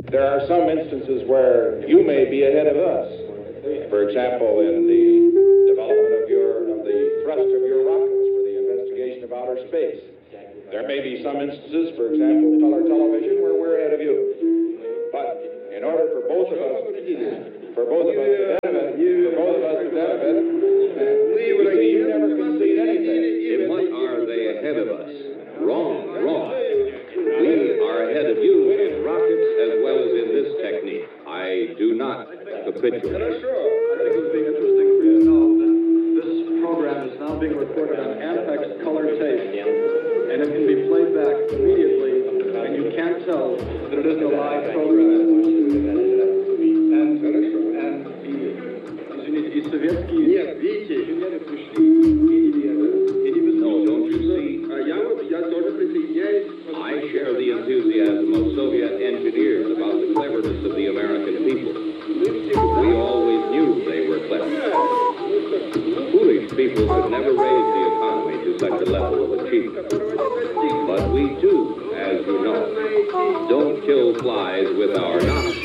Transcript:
there are some instances where you may be ahead of us. For example, in the development of the thrust of your rockets for the investigation of outer space. There may be some instances, for example, color television, where we're ahead of you. But in order for both of us to benefit, you never concede anything. In what are they ahead of us? Wrong. We are ahead of you in rockets as well as in this technique. I do not capitulate. I think it would be interesting for you to know that this program is now being recorded on Ampex color tape, and it can be played back immediately, and you can't tell that it isn't a live program. No, don't you see? I share the enthusiasm of Soviet engineers about the cleverness of the American people. We always knew they were clever. Foolish people could never raise the economy to such a level of achievement. But we too, as you know, don't kill flies with our nostrils.